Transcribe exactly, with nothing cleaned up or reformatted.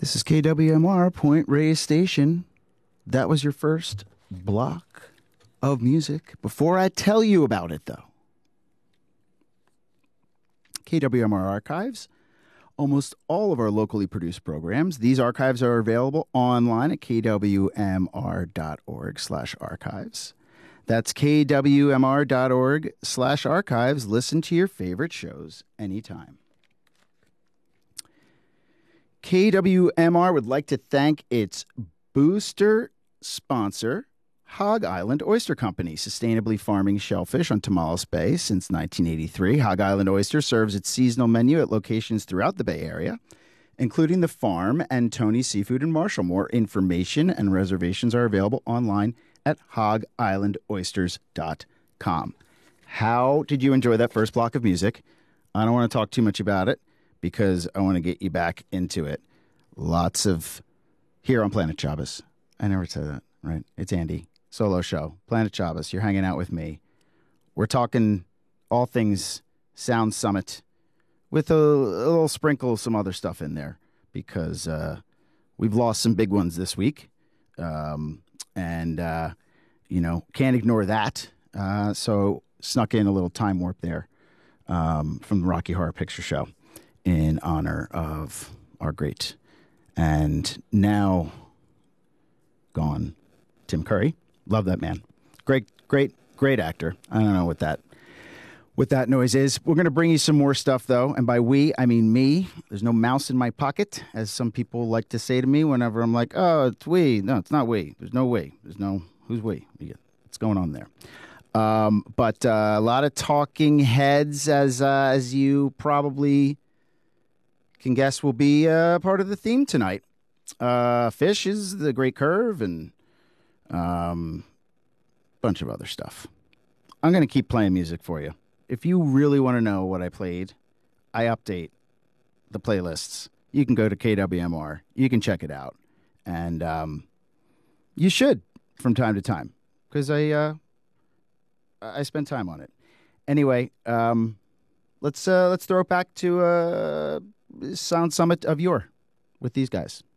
This is K W M R, Point Reyes Station. That was your first block of music. Before I tell you about it, though, K W M R Archives, almost all of our locally produced programs. These archives are available online at kwmr.org slash archives. That's kwmr.org slash archives. Listen to your favorite shows anytime. K W M R would like to thank its booster sponsor, Hog Island Oyster Company, sustainably farming shellfish on Tomales Bay since nineteen eighty-three. Hog Island Oyster serves its seasonal menu at locations throughout the Bay Area, including the farm and Tony's Seafood in Marshall. More information and reservations are available online at hog island oysters dot com. How did you enjoy that first block of music? I don't want to talk too much about it because I want to get you back into it. Lots of here on Planet Chavez. I never said that, right? It's Andy. Solo show. Planet Chavez. You're hanging out with me. We're talking all things Sound Summit with a, a little sprinkle of some other stuff in there because uh, we've lost some big ones this week. Um, and, uh, you know, can't ignore that. Uh, so snuck in a little time warp there um, from the Rocky Horror Picture Show in honor of our great and now gone Tim Curry. Love that man. Great, great, great actor. I don't know what that what that noise is. We're going to bring you some more stuff, though. And by we, I mean me. There's no mouse in my pocket, as some people like to say to me whenever I'm like, oh, it's we. No, it's not we. There's no we. There's no, who's we? What's going on there? Um, but uh, a lot of talking heads, as uh, as you probably can guess, will be uh, part of the theme tonight. Uh, Fish is the Great Curve and a um, bunch of other stuff. I'm going to keep playing music for you. If you really want to know what I played, I update the playlists. You can go to K W M R. You can check it out. And um, you should from time to time because I, uh, I spend time on it. Anyway, um, let's, uh, let's throw it back to uh, Sound Summit of Yore with these guys.